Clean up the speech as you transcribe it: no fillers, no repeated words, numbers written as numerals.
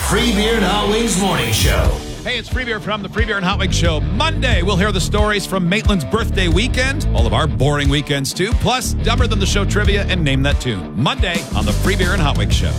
Free Beer and Hot Wings Morning Show. Hey, it's Free Beer from the Free Beer and Hot Wings Show. Monday, we'll hear the stories from Maitland's birthday weekend, all of our boring weekends too, plus Dumber Than the Show trivia and Name That Tune. Monday on the Free Beer and Hot Wings Show.